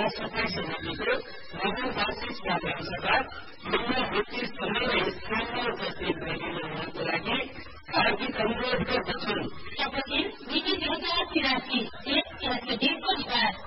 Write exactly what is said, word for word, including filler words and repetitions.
सत्ताइस हजार लिटो, नगर बाइस प्राथमिक सभा, निर्णय बत्तीस